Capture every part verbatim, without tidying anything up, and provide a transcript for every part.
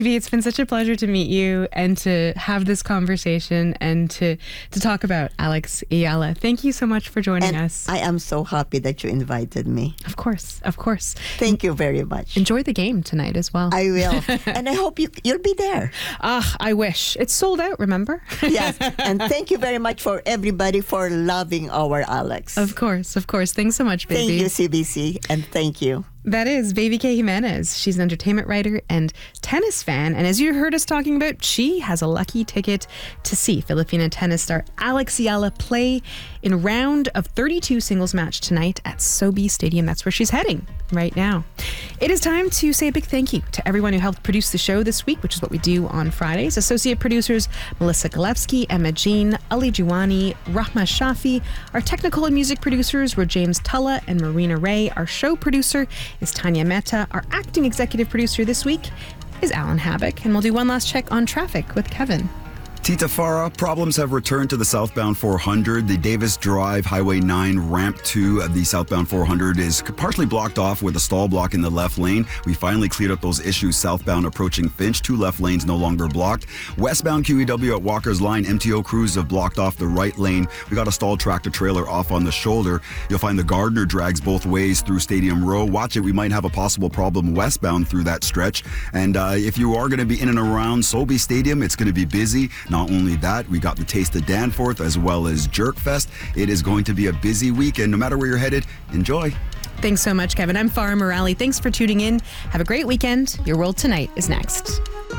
It's been such a pleasure to meet you and to have this conversation and to, to talk about Alex Ayala. Thank you so much for joining and us. I am so happy that you invited me. Of course, of course. Thank you very much. Enjoy the game tonight as well. I will. And I hope you, you'll be there. Ah, I wish. It's sold out, remember? Yes. And thank you very much for everybody for loving our Alex. Of course, of course. Thanks so much, baby. Thank you, C B C, and thank you. That is Baby K. Jimenez. She's an entertainment writer and tennis fan. And as you heard us talking about, she has a lucky ticket to see Filipina tennis star Alex Ayala play in a round of thirty-two singles match tonight at Sobe Stadium. That's where she's heading right now. It is time to say a big thank you to everyone who helped produce the show this week, which is what we do on Fridays. Associate producers Melissa Galevsky, Emma Jean, Ali Juwani, Rahma Shafi. Our technical and music producers were James Tulla and Marina Ray. Our show producer is Tanya Mehta. Our acting executive producer this week is Alan Habak. And we'll do one last check on traffic with Kevin. Tita Farah, problems have returned to the southbound four hundred. The Davis Drive Highway nine ramp to the southbound four hundred is partially blocked off with a stall block in the left lane. We finally cleared up those issues southbound approaching Finch. Two left lanes no longer blocked. Westbound Q E W at Walker's Line, M T O crews have blocked off the right lane. We got a stalled tractor trailer off on the shoulder. You'll find the Gardner drags both ways through Stadium Row. Watch it. We might have a possible problem westbound through that stretch. And uh, if you are going to be in and around Sobe Stadium, it's going to be busy. Not only that, we got the Taste of Danforth as well as Jerk Fest. It is going to be a busy weekend. No matter where you're headed, enjoy. Thanks so much, Kevin. I'm Farah Morali. Thanks for tuning in. Have a great weekend. Your World Tonight is next.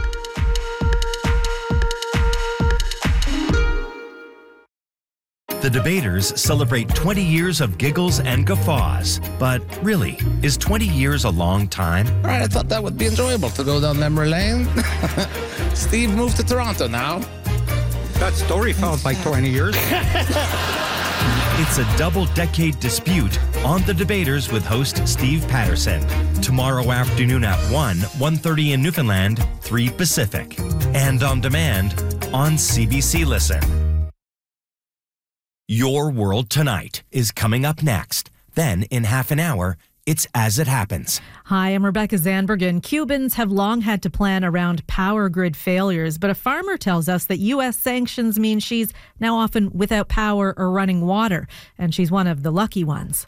The Debaters celebrate twenty years of giggles and guffaws. But really, is twenty years a long time? All right, I thought that would be enjoyable to go down memory lane. Steve moved to Toronto now. That story felt like twenty years. It's a double-decade dispute on The Debaters with host Steve Patterson. Tomorrow afternoon at one, one thirty in Newfoundland, three Pacific. And on demand on C B C Listen. Your World Tonight is coming up next. Then, in half an hour, it's As It Happens. Hi, I'm Rebecca Zanbergen. Cubans have long had to plan around power grid failures, but a farmer tells us that U S sanctions mean she's now often without power or running water, and she's one of the lucky ones.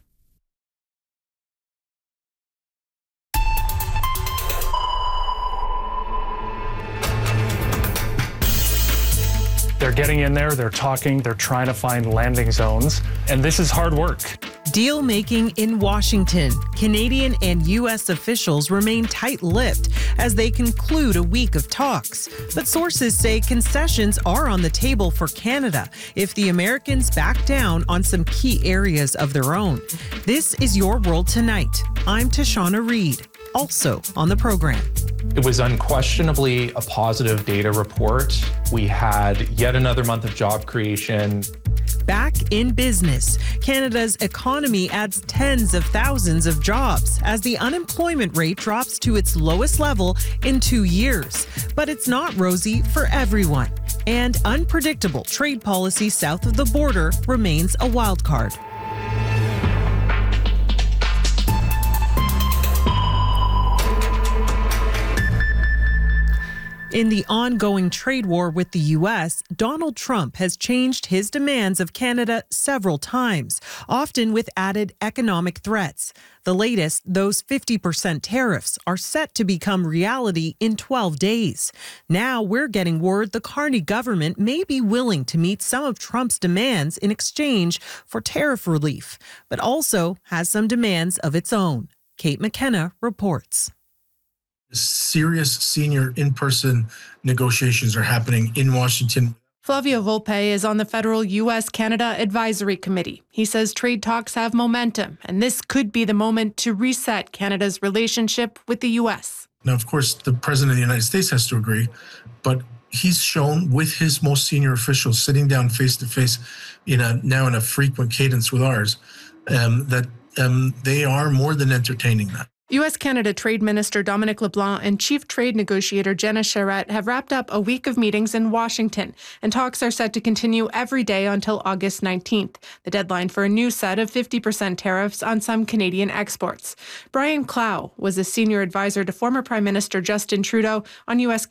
They're getting in there, they're talking, they're trying to find landing zones, and this is hard work. Deal making in Washington. Canadian and U S officials remain tight-lipped as they conclude a week of talks. But sources say concessions are on the table for Canada if the Americans back down on some key areas of their own. This is Your World Tonight. I'm Tashana Reed, also on the program. It was unquestionably a positive data report. We had yet another month of job creation. Back in business, Canada's economy adds tens of thousands of jobs as the unemployment rate drops to its lowest level in two years. But it's not rosy for everyone. And unpredictable trade policy south of the border remains a wild card. In the ongoing trade war with the U S, Donald Trump has changed his demands of Canada several times, often with added economic threats. The latest, those fifty percent tariffs, are set to become reality in twelve days. Now we're getting word the Carney government may be willing to meet some of Trump's demands in exchange for tariff relief, but also has some demands of its own. Kate McKenna reports. Serious senior in-person negotiations are happening in Washington. Flavio Volpe is on the federal U S Canada Advisory Committee. He says trade talks have momentum, and this could be the moment to reset Canada's relationship with the U S. Now, of course, the President of the United States has to agree, but he's shown with his most senior officials sitting down face-to-face in a now in a frequent cadence with ours, um, that um, they are more than entertaining that. U S-Canada Trade Minister Dominic LeBlanc and Chief Trade Negotiator Jenna Charette have wrapped up a week of meetings in Washington, and talks are set to continue every day until August nineteenth, the deadline for a new set of fifty percent tariffs on some Canadian exports. Brian Clow was a senior advisor to former Prime Minister Justin Trudeau on U S